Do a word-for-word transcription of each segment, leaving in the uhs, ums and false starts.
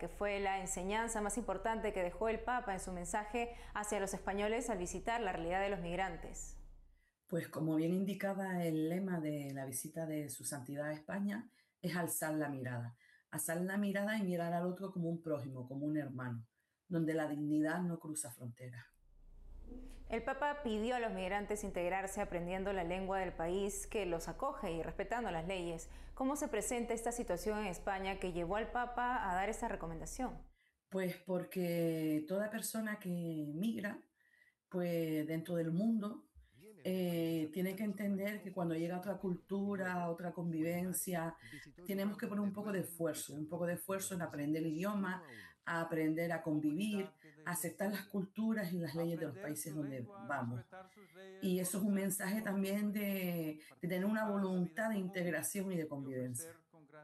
que fue la enseñanza más importante que dejó el Papa en su mensaje hacia los españoles al visitar la realidad de los migrantes? Pues como bien indicaba el lema de la visita de Su Santidad a España, es alzar la mirada. Alzar la mirada y mirar al otro como un prójimo, como un hermano, donde la dignidad no cruza fronteras. El Papa pidió a los migrantes integrarse aprendiendo la lengua del país que los acoge y respetando las leyes. ¿Cómo se presenta esta situación en España que llevó al Papa a dar esta recomendación? Pues porque toda persona que migra, pues dentro del mundo, eh, tiene que entender que cuando llega otra cultura, otra convivencia, tenemos que poner un poco de esfuerzo, un poco de esfuerzo en aprender el idioma, a aprender a convivir, a aceptar las culturas y las leyes de los países donde vamos. Y eso es un mensaje también de, de tener una voluntad de integración y de convivencia.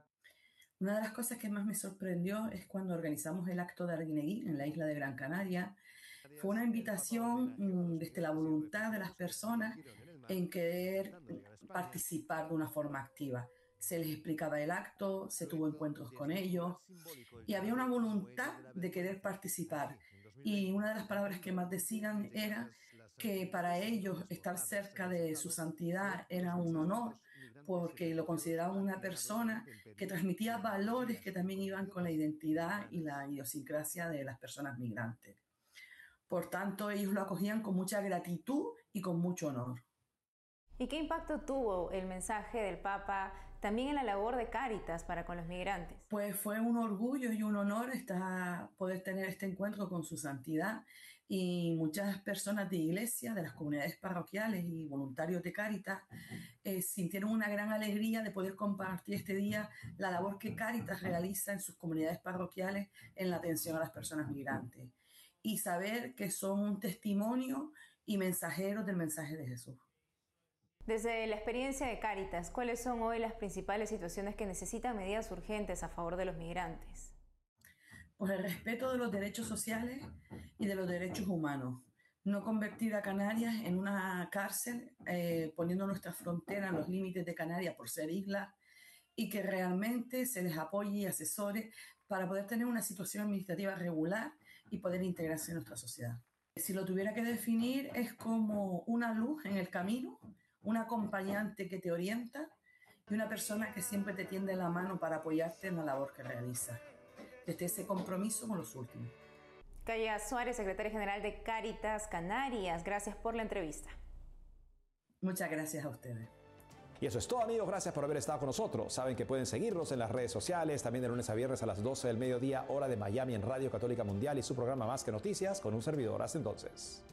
Una de las cosas que más me sorprendió es cuando organizamos el acto de Arguineguín en la isla de Gran Canaria. Fue una invitación mmm, desde la voluntad de las personas en querer participar de una forma activa. Se les explicaba el acto, se tuvo encuentros con ellos y había una voluntad de querer participar. Y una de las palabras que más decían era que para ellos estar cerca de su santidad era un honor porque lo consideraban una persona que transmitía valores que también iban con la identidad y la idiosincrasia de las personas migrantes. Por tanto, ellos lo acogían con mucha gratitud y con mucho honor. ¿Y qué impacto tuvo el mensaje del Papa también en la labor de Cáritas para con los migrantes? Pues fue un orgullo y un honor estar, poder tener este encuentro con su santidad, y muchas personas de iglesia, de las comunidades parroquiales y voluntarios de Cáritas eh, sintieron una gran alegría de poder compartir este día la labor que Cáritas realiza en sus comunidades parroquiales en la atención a las personas migrantes, y saber que son un testimonio y mensajeros del mensaje de Jesús. Desde la experiencia de Cáritas, ¿cuáles son hoy las principales situaciones que necesitan medidas urgentes a favor de los migrantes? Pues el respeto de los derechos sociales y de los derechos humanos. No convertir a Canarias en una cárcel, eh, poniendo nuestras fronteras en los límites de Canarias por ser isla, y que realmente se les apoye y asesore para poder tener una situación administrativa regular y poder integrarse en nuestra sociedad. Si lo tuviera que definir, es como una luz en el camino, un acompañante que te orienta y una persona que siempre te tiende la mano para apoyarte en la labor que realizas, desde ese compromiso con los últimos. Kaya Suárez, secretaria general de Cáritas Canarias, gracias por la entrevista. Muchas gracias a ustedes. Y eso es todo, amigos. Gracias por haber estado con nosotros. Saben que pueden seguirnos en las redes sociales, también de lunes a viernes a las doce del mediodía, hora de Miami, en Radio Católica Mundial, y su programa Más que Noticias con un servidor. Hasta entonces.